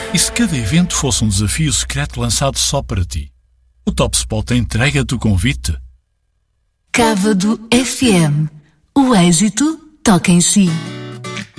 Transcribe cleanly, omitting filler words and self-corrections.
E se cada evento fosse um desafio secreto lançado só para ti? O Top Spot entrega-te o convite. Cávado FM. O êxito toca em si.